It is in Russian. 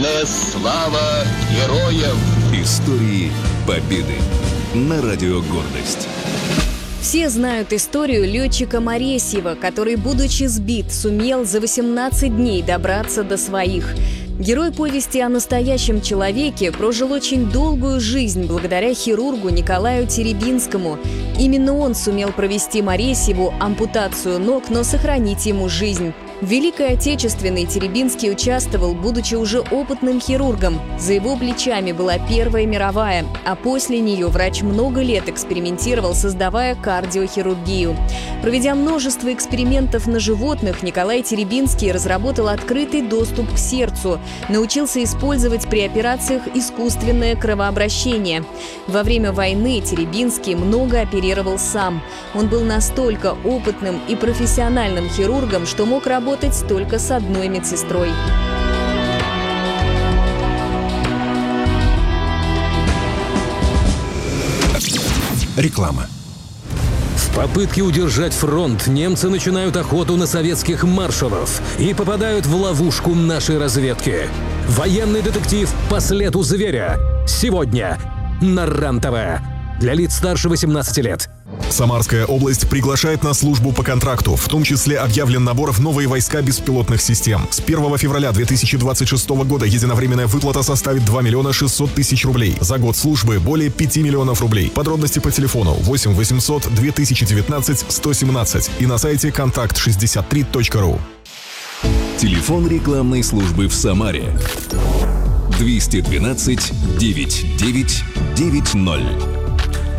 Слава героям! Истории Победы на Радио Гордость. Все знают историю летчика Моресьева, который, будучи сбит, сумел за 18 дней добраться до своих. Герой повести о настоящем человеке прожил очень долгую жизнь благодаря хирургу Николаю Теребинскому. Именно он сумел провести Моресьеву ампутацию ног, но сохранить ему жизнь. В Великой Отечественной Теребинский участвовал, будучи уже опытным хирургом. За его плечами была Первая мировая, а после нее врач много лет экспериментировал, создавая кардиохирургию. Проведя множество экспериментов на животных, Николай Теребинский разработал открытый доступ к сердцу, научился использовать при операциях искусственное кровообращение. Во время войны Теребинский много оперировал сам. Он был настолько опытным и профессиональным хирургом, что мог работать только с одной медсестрой. Реклама. В попытке удержать фронт немцы начинают охоту на советских маршалов и попадают в ловушку нашей разведки. Военный детектив «По следу зверя» сегодня на РЕН-ТВ. Для лиц старше 18 лет. Самарская область приглашает на службу по контракту. В том числе объявлен набор в новые войска беспилотных систем. С 1 февраля 2026 года единовременная выплата составит 2 миллиона 600 тысяч рублей. За год службы более 5 миллионов рублей. Подробности по телефону 8 800 2019 117 и на сайте контакт63.ру. Телефон рекламной службы в Самаре 212 9990.